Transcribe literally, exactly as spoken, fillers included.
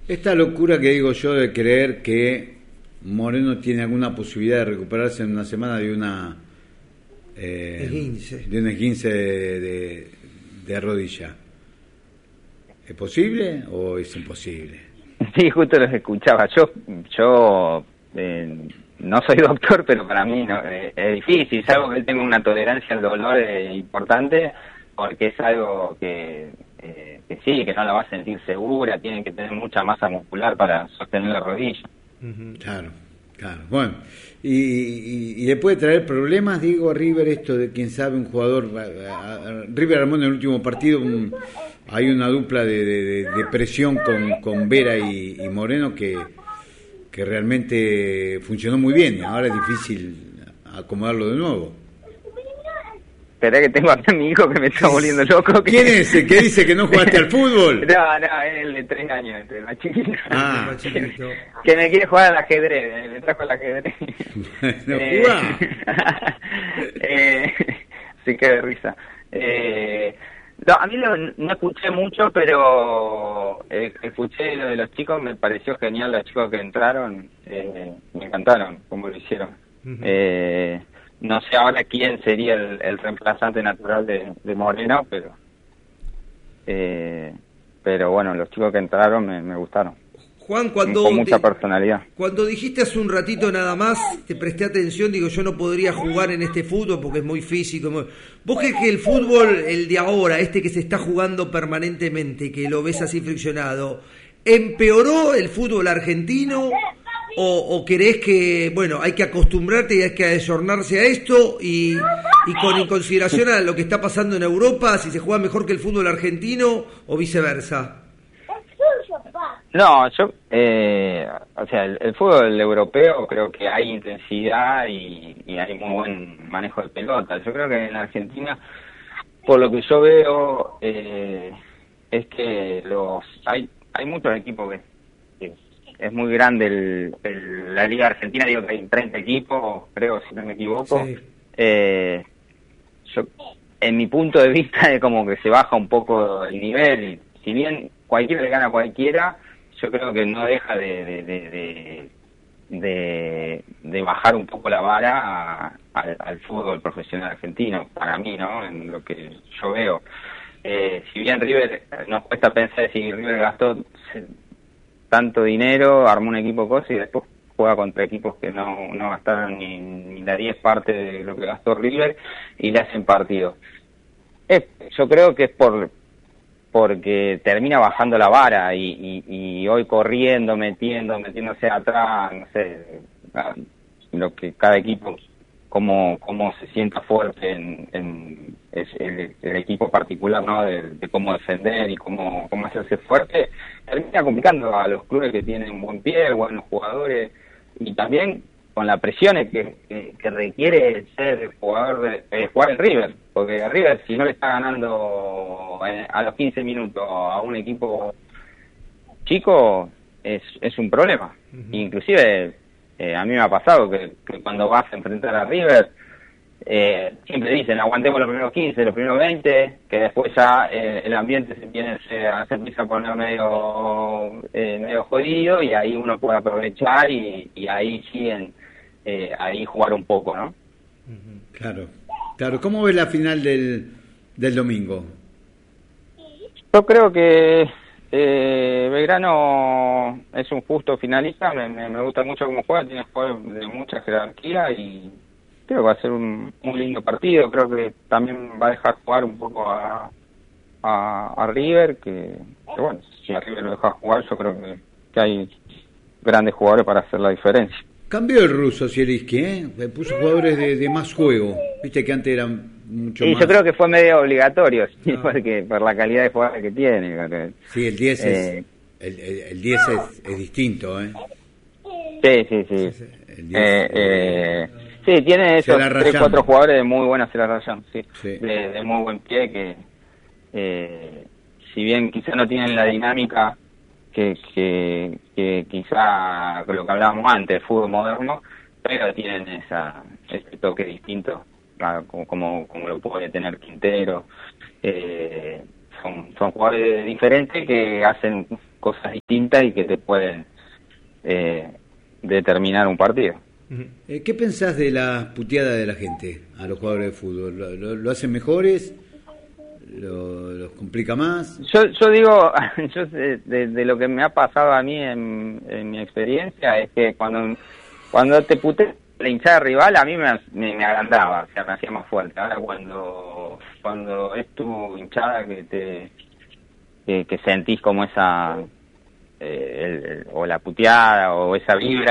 Esta locura que digo yo de creer que Moreno tiene alguna posibilidad de recuperarse en una semana de una eh, esguince. de un esguince de, de, de rodilla. ¿Es posible o es imposible? Sí, justo los escuchaba. Yo, yo eh, no soy doctor, pero para mí no, eh, es difícil. Salvo que él tenga una tolerancia al dolor eh, importante, porque es algo que, eh, que sí, que no la va a sentir segura. Tiene que tener mucha masa muscular para sostener la rodilla. Uh-huh. Claro, claro. Bueno, y, y, y le puede traer problemas, digo, a River esto de quién sabe un jugador. A, a, River armó en el último partido un, hay una dupla de, de, de presión con, con Vera y, y Moreno que, que realmente funcionó muy bien. Ahora es difícil acomodarlo de nuevo. Esperá que tengo acá a mi hijo que me está volviendo loco. Que... ¿Quién es el que dice que no jugaste al fútbol? No, no, es el de tres años, este, el más chiquito. Ah, más chiquito. Que me quiere jugar al ajedrez, me trajo el ajedrez. No eh, jugá. eh, sí que de risa. Eh, no, a mí lo, no escuché mucho, pero eh, escuché lo de los chicos, me pareció genial los chicos que entraron, eh, me encantaron como lo hicieron. Uh-huh. Eh, no sé ahora quién sería el, el reemplazante natural de, de Moreno, pero eh, pero bueno, los chicos que entraron me, me gustaron. Juan, cuando con mucha te, personalidad. Cuando dijiste hace un ratito nada más, te presté atención, digo, yo no podría jugar en este fútbol porque es muy físico. Muy... ¿Vos crees que el fútbol, el de ahora, este que se está jugando permanentemente, que lo ves así friccionado, empeoró el fútbol argentino? O, ¿O crees que, bueno, hay que acostumbrarte y hay que ayornarse a esto y, y con en consideración a lo que está pasando en Europa, si se juega mejor que el fútbol argentino o viceversa? No, yo, eh, o sea, el, el fútbol europeo creo que hay intensidad y, y hay muy buen manejo de pelota. Yo creo que en Argentina, por lo que yo veo, eh, es que los hay hay muchos equipos que, que es muy grande el, el, la Liga Argentina, digo que hay treinta equipos, creo, si no me equivoco. Sí. Eh, yo, en mi punto de vista, es como que se baja un poco el nivel y si bien cualquiera le gana a cualquiera, yo creo que no deja de de, de, de, de, de bajar un poco la vara a, a, al fútbol profesional argentino, para mí, ¿no? En lo que yo veo. Eh, si bien River, nos cuesta pensar si River gastó tanto dinero, armó un equipo cosa y después juega contra equipos que no, no gastaron ni, ni la diez parte de lo que gastó River y le hacen partido. Es, yo creo que es por porque termina bajando la vara y, y, y hoy corriendo, metiendo, metiéndose atrás, no sé, lo que cada equipo, cómo, cómo se sienta fuerte en, en es el, el equipo particular, ¿no? De, de cómo defender y cómo, cómo hacerse fuerte, termina complicando a los clubes que tienen buen pie, buenos jugadores y también con la presión que, que, que requiere ser jugador de, eh, jugar en River, porque River si no le está ganando eh, a los quince minutos a un equipo chico es, es un problema. Uh-huh. Inclusive eh, a mí me ha pasado que, que cuando vas a enfrentar a River eh, siempre dicen aguantemos los primeros quince, los primeros veinte, que después ya eh, el ambiente se, viene, se, se empieza a poner medio eh, medio jodido y ahí uno puede aprovechar y, y ahí siguen Eh, ahí jugar un poco, ¿no? Claro, claro. ¿Cómo ves la final del, del domingo? Yo creo que eh, Belgrano es un justo finalista, me, me, me gusta mucho cómo juega, tiene jugadores de mucha jerarquía y creo que va a ser un, un lindo partido, creo que también va a dejar jugar un poco a, a, a River, que, que bueno, si a River lo deja jugar yo creo que, que hay grandes jugadores para hacer la diferencia. Cambió el ruso Zielinski, ¿eh? Puso jugadores de, de más juego. Viste que antes eran mucho sí, más... yo creo que fue medio obligatorio, sí, no. porque por la calidad de jugadores que tiene. Sí, el diez eh, es el, el, el diez es, es distinto, ¿eh? Sí, sí, sí. sí, sí. El diez, eh, eh, sí, tiene esos tres, cuatro jugadores de muy buena aceleración, sí. sí. De, de muy buen pie que, eh, si bien quizá no tienen la dinámica que, que, que quizá lo que hablábamos antes, el fútbol moderno, pero tienen esa ese toque distinto, claro, como, como, como lo puede tener Quintero. Eh, son, son jugadores diferentes que hacen cosas distintas y que te pueden eh, determinar un partido. Eh, ¿Qué pensás de la puteada de la gente a los jugadores de fútbol? ¿Lo, lo, lo hacen mejores? ¿Lo, ¿Los complica más? Yo yo digo, yo de, de, de lo que me ha pasado a mí en, en mi experiencia es que cuando cuando te putea la hinchada rival, a mí me, me, me agrandaba, o sea, me hacía más fuerte. Ahora cuando cuando es tu hinchada que te que, que sentís como esa eh, el, el, o la puteada o esa vibra